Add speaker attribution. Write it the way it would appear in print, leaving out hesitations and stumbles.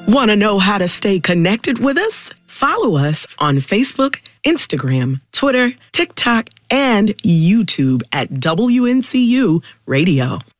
Speaker 1: Want to know how to stay connected with us? Follow us on Facebook, Instagram, Twitter, TikTok, and YouTube at WNCU Radio.